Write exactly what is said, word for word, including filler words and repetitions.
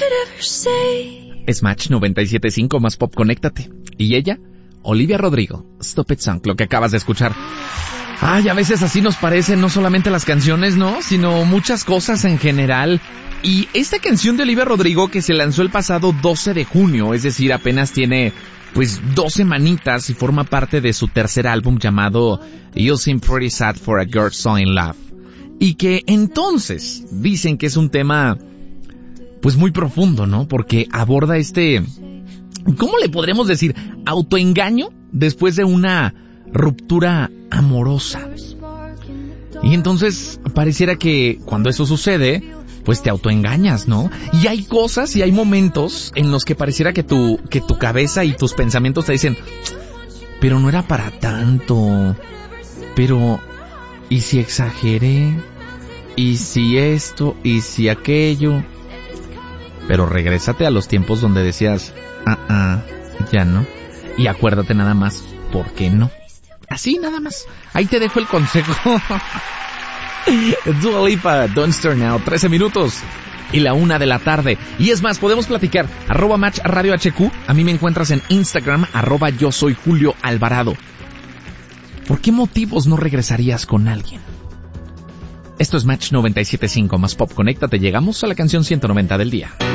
Es Match noventa y siete punto cinco más pop, conéctate. Y ella, Olivia Rodrigo, Stop It Song, lo que acabas de escuchar. Ay, a veces así nos parecen no solamente las canciones, ¿no? Sino muchas cosas en general. Y esta canción de Olivia Rodrigo que se lanzó el pasado doce de junio, es decir, apenas tiene pues dos semanitas y forma parte de su tercer álbum llamado You Seem Pretty Sad for a Girl So In Love. Y que entonces dicen que es un tema pues muy profundo, ¿no? Porque aborda este, ¿cómo le podremos decir? Autoengaño después de una ruptura amorosa. Y entonces pareciera que cuando eso sucede, pues te autoengañas, ¿no? Y hay cosas y hay momentos en los que pareciera que tu, que tu cabeza y tus pensamientos te dicen, pero no era para tanto, pero, ¿y si exageré? ¿Y si esto? ¿Y si aquello? Pero regrésate a los tiempos donde decías, ah, ah, ya no. Y acuérdate nada más, ¿por qué no? Así nada más. Ahí te dejo el consejo. Dua Lipa, Don't Start Now, trece minutos y la una de la tarde. Y es más, podemos platicar, arroba Match Radio H Q. A mí me encuentras en Instagram, arroba yo soy Julio Alvarado. ¿Por qué motivos no regresarías con alguien? Esto es Match noventa y siete punto cinco más pop, conéctate, llegamos a la canción ciento noventa del día.